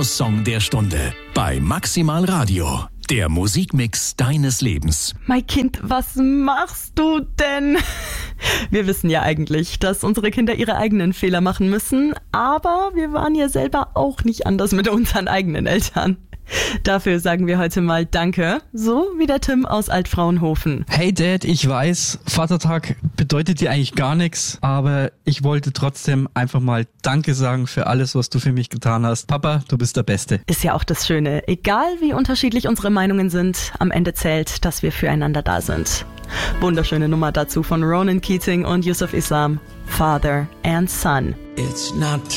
Genuss-Song der Stunde bei Maximal Radio. Der Musikmix deines Lebens. Mein Kind, was machst du denn? Wir wissen ja eigentlich, dass unsere Kinder ihre eigenen Fehler machen müssen, aber wir waren ja selber auch nicht anders mit unseren eigenen Eltern. Dafür sagen wir heute mal Danke, so wie der Tim aus Altfraunhofen. Hey Dad, ich weiß, Vatertag bedeutet dir eigentlich gar nichts, aber ich wollte trotzdem einfach mal Danke sagen für alles, was du für mich getan hast. Papa, du bist der Beste. Ist ja auch das Schöne, egal wie unterschiedlich unsere Meinungen sind, am Ende zählt, dass wir füreinander da sind. Wunderschöne Nummer dazu von Ronan Keating und Yusuf Islam, Father and Son. It's not